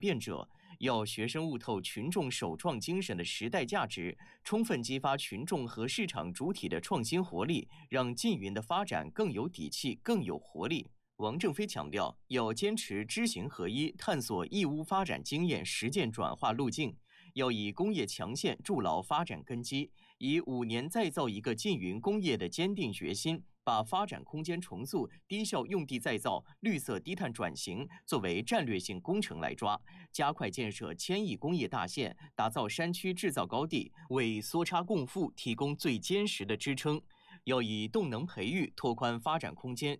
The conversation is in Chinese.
变者，要学生悟透群众首创精神的时代价值，充分激发群众和市场主体的创新活力，让缙云的发展更有底气、更有活力。王正飞强调，要坚持知行合一，探索义乌发展经验实践转化路径，要以工业强县筑牢发展根基，以5年再造一个缙云工业的坚定决心，把发展空间重塑、低效用地再造、绿色低碳转型作为战略性工程来抓，加快建设千亿工业大县，打造山区制造高地，为缩差共富提供最坚实的支撑。要以动能培育拓宽发展空间，